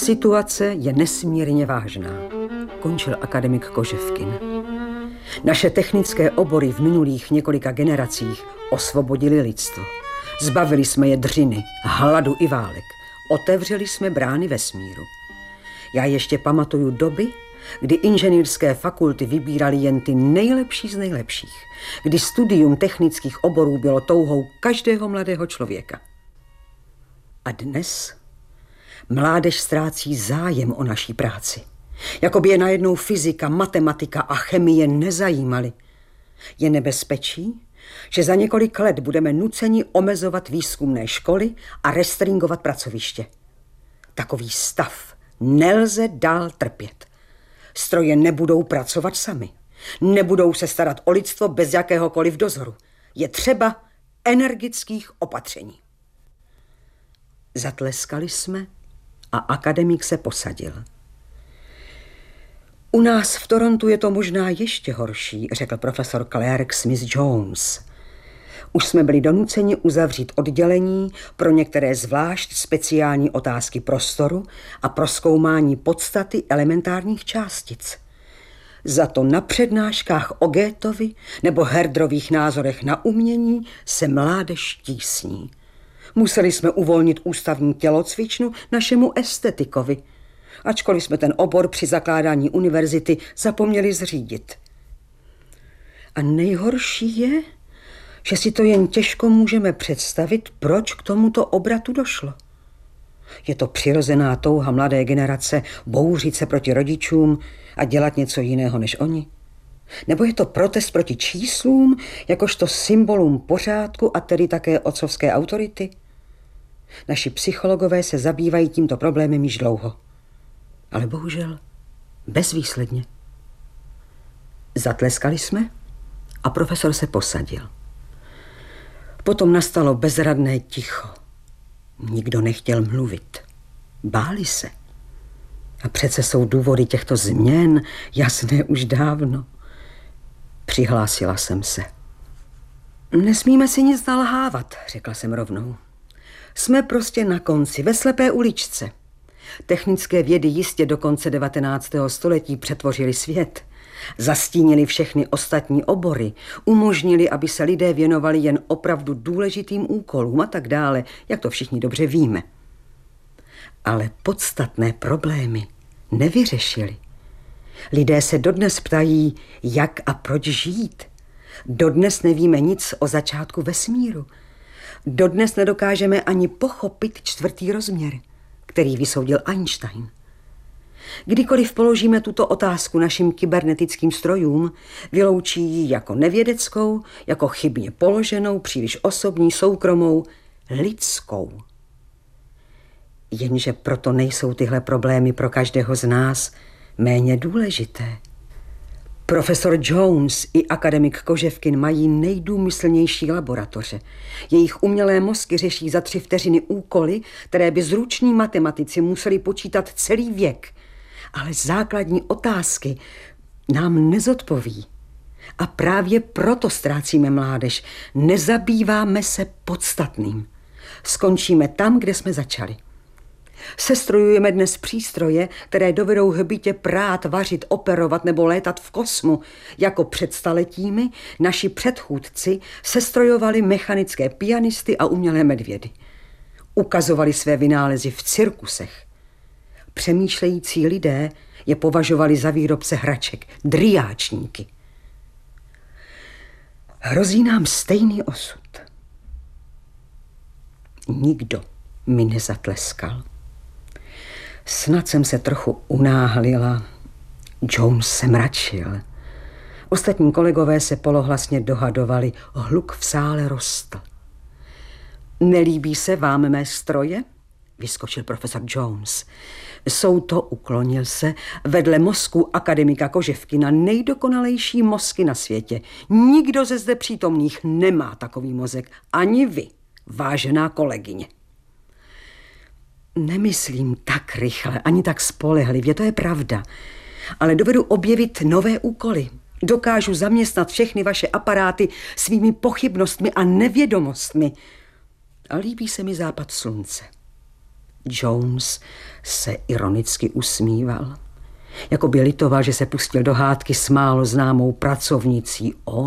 Situace je nesmírně vážná, končil akademik Koževkin. Naše technické obory v minulých několika generacích osvobodili lidstvo. Zbavili jsme je dřiny, hladu i válek. Otevřeli jsme brány vesmíru. Já ještě pamatuju doby, kdy inženýrské fakulty vybíraly jen ty nejlepší z nejlepších, kdy studium technických oborů bylo touhou každého mladého člověka. A dnes mládež ztrácí zájem o naší práci. Jakoby je najednou fyzika, matematika a chemie nezajímaly. Je nebezpečí, že za několik let budeme nuceni omezovat výzkumné školy a restringovat pracoviště. Takový stav nelze dál trpět. Stroje nebudou pracovat sami. Nebudou se starat o lidstvo bez jakéhokoliv dozoru. Je třeba energických opatření. Zatleskali jsme a akademik se posadil. U nás v Torontu je to možná ještě horší, řekl profesor Clark Smith Jones. Už jsme byli donuceni uzavřít oddělení pro některé zvlášť speciální otázky prostoru a prozkoumání podstaty elementárních částic. Za to na přednáškách o Goetheovi nebo Herderových názorech na umění se mládež tísní. Museli jsme uvolnit ústavní tělocvičnu našemu estetikovi, ačkoliv jsme ten obor při zakládání univerzity zapomněli zřídit. A nejhorší je, že si to jen těžko můžeme představit, proč k tomuto obratu došlo. Je to přirozená touha mladé generace bouřit se proti rodičům a dělat něco jiného než oni? Nebo je to protest proti číslům, jakožto symbolům pořádku a tedy také otcovské autority? Naši psychologové se zabývají tímto problémem již dlouho. Ale bohužel bezvýsledně. Zatleskali jsme a profesor se posadil. Potom nastalo bezradné ticho. Nikdo nechtěl mluvit. Báli se. A přece jsou důvody těchto změn jasné už dávno. Přihlásila jsem se. Nesmíme si nic nalhávat, řekla jsem rovnou. Jsme prostě na konci, ve slepé uličce. Technické vědy jistě do konce 19. století přetvořily svět. Zastínili všechny ostatní obory, umožnili, aby se lidé věnovali jen opravdu důležitým úkolům a tak dále, jak to všichni dobře víme. Ale podstatné problémy nevyřešili. Lidé se dodnes ptají, jak a proč žít. Dodnes nevíme nic o začátku vesmíru. Dodnes nedokážeme ani pochopit čtvrtý rozměr, který vysoudil Einstein. Kdykoliv položíme tuto otázku našim kybernetickým strojům, vyloučí ji jako nevědeckou, jako chybně položenou, příliš osobní, soukromou, lidskou. Jenže proto nejsou tyhle problémy pro každého z nás méně důležité. Profesor Jones i akademik Koževkin mají nejdůmyslnější laboratoře. Jejich umělé mozky řeší za 3 vteřiny úkoly, které by zruční matematici museli počítat celý věk. Ale základní otázky nám nezodpoví. A právě proto ztrácíme mládež. Nezabýváme se podstatným. Skončíme tam, kde jsme začali. Sestrojujeme dnes přístroje, které dovedou hbitě prát, vařit, operovat nebo létat v kosmu. Jako před staletími naši předchůdci sestrojovali mechanické pianisty a umělé medvědy. Ukazovali své vynálezy v cirkusech. Přemýšlející lidé je považovali za výrobce hraček, dryáčníky. Hrozí nám stejný osud. Nikdo mi nezatleskal. Snad jsem se trochu unáhlila. Jones se mračil. Ostatní kolegové se polohlasně dohadovali. Hluk v sále rostl. Nelíbí se vám mé stroje? Vyskočil profesor Jones. Jsou to, uklonil se, vedle mozku akademika Koževkina nejdokonalejší mozky na světě. Nikdo ze zde přítomných nemá takový mozek. Ani vy, vážená kolegyně. Nemyslím tak rychle, ani tak spolehlivě, to je pravda. Ale dovedu objevit nové úkoly. Dokážu zaměstnat všechny vaše aparáty svými pochybnostmi a nevědomostmi. A líbí se mi západ slunce. Jones se ironicky usmíval. Jako by litoval, že se pustil do hádky s málo známou pracovnicí.